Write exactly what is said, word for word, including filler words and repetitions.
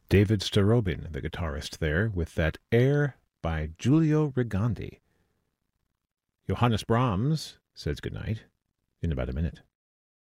David Starobin, the guitarist there, with that air by Giulio Rigandi. Johannes Brahms says goodnight in about a minute.